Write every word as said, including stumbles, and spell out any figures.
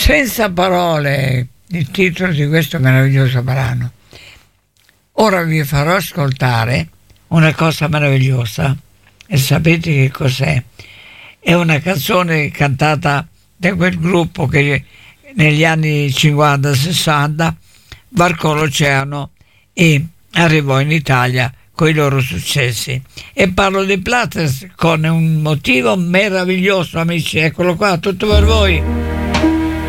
Senza parole, il titolo di questo meraviglioso brano. Ora vi farò ascoltare una cosa meravigliosa, e sapete che cos'è? È una canzone cantata da quel gruppo che negli anni cinquanta sessanta varcò l'oceano e arrivò in Italia con i loro successi. E parlo di Platters con un motivo meraviglioso, amici. Eccolo qua, tutto per voi.